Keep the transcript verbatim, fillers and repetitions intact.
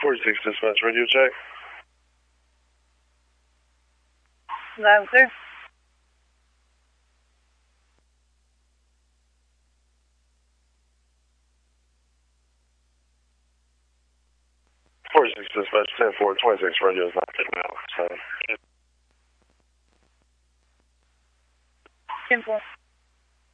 forty-six dispatch, radio check. Loud, clear. forty-six dispatch, ten four, twenty-six, radio is not picking out. So. ten four.